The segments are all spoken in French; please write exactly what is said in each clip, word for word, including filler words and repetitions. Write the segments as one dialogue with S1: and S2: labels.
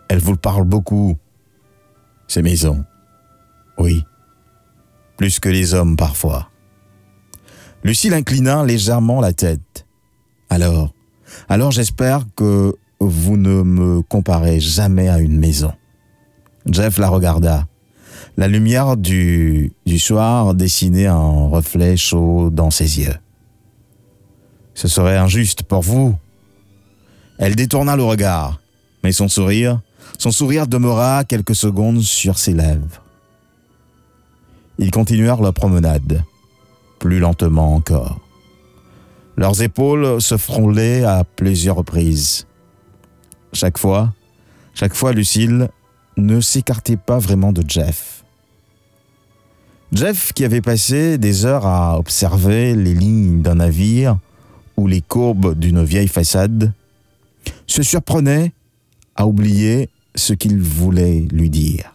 S1: Elle vous parle beaucoup, ces maisons. Oui, plus que les hommes parfois. Lucille inclina légèrement la tête. Alors, alors j'espère que vous ne me comparez jamais à une maison. Jeff la regarda. La lumière du, du soir dessinait un reflet chaud dans ses yeux. Ce serait injuste pour vous. Elle détourna le regard, mais son sourire, son sourire demeura quelques secondes sur ses lèvres. Ils continuèrent leur promenade, plus lentement encore. Leurs épaules se frôlaient à plusieurs reprises. Chaque fois, chaque fois, Lucille ne s'écartait pas vraiment de Jeff. Jeff, qui avait passé des heures à observer les lignes d'un navire ou les courbes d'une vieille façade, se surprenait à oublier ce qu'il voulait lui dire.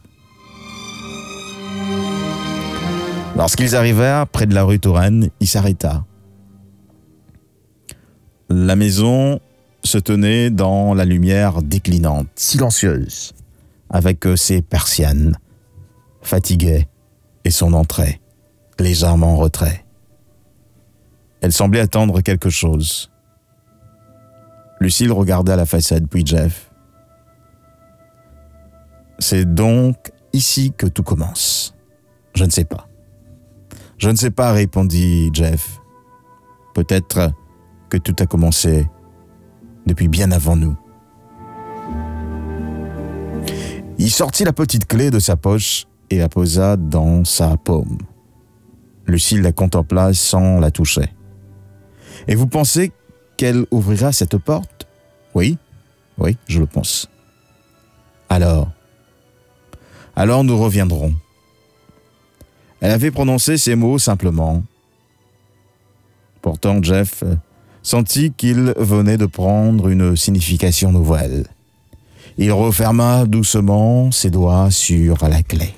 S1: Lorsqu'ils arrivèrent près de la rue Touraine, il s'arrêta. La maison se tenait dans la lumière déclinante, silencieuse, avec ses persiennes, fatiguée, et son entrée, légèrement en retrait. Elle semblait attendre quelque chose. Lucille regarda la façade, puis Jeff. « C'est donc ici que tout commence. Je ne sais pas. »« Je ne sais pas, » répondit Jeff. « Peut-être que tout a commencé depuis bien avant nous. » Il sortit la petite clé de sa poche et la posa dans sa paume. Lucille la contempla sans la toucher. « Et vous pensez qu'elle ouvrira cette porte ? » ?»« Oui, oui, je le pense. »« Alors, alors nous reviendrons. » Elle avait prononcé ces mots simplement. Pourtant, Jeff sentit qu'il venait de prendre une signification nouvelle. Il referma doucement ses doigts sur la clé.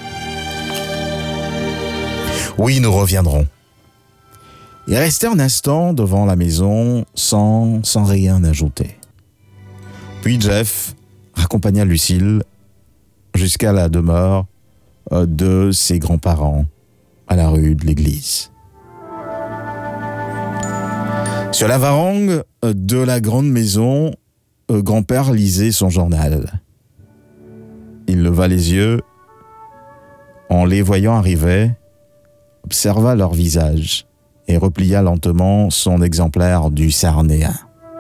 S1: « Oui, nous reviendrons. » Il restait un instant devant la maison sans, sans rien ajouter. Puis Jeff raccompagna Lucille jusqu'à la demeure de ses grands-parents à la rue de l'église. Sur la varangue de la grande maison, le grand-père lisait son journal. Il leva les yeux, en les voyant arriver, observa leur visage et replia lentement son exemplaire du Sarnéen.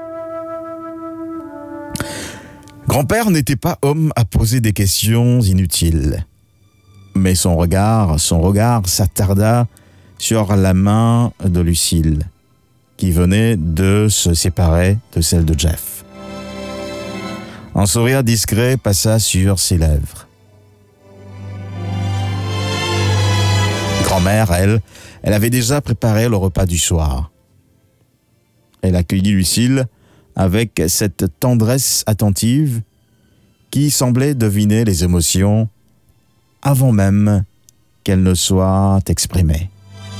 S1: Grand-père n'était pas homme à poser des questions inutiles, mais son regard, son regard s'attarda sur la main de Lucille, qui venait de se séparer de celle de Jeff. Un sourire discret passa sur ses lèvres. Grand-mère, elle, elle avait déjà préparé le repas du soir. Elle accueillit Lucille avec cette tendresse attentive qui semblait deviner les émotions avant même qu'elles ne soient exprimées.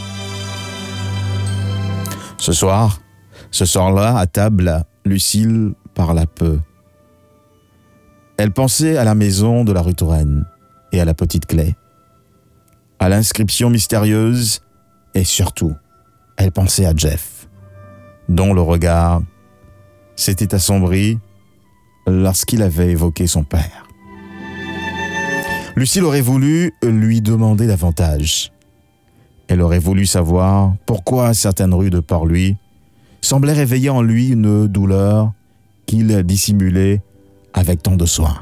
S1: Ce soir, ce soir-là, à table, Lucille parla peu. Elle pensait à la maison de la rue Touraine et à la petite clé, à l'inscription mystérieuse et surtout, elle pensait à Jeff, dont le regard s'était assombri lorsqu'il avait évoqué son père. Lucille aurait voulu lui demander davantage. Elle aurait voulu savoir pourquoi certaines rues de Port-Louis semblaient réveiller en lui une douleur qu'il dissimulait avec tant de soin.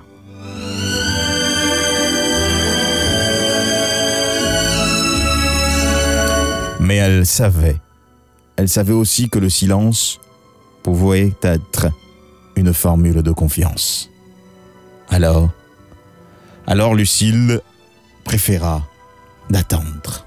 S1: Mais elle savait, elle savait aussi que le silence pouvait être une formule de confiance. Alors, alors Lucille préféra d'attendre.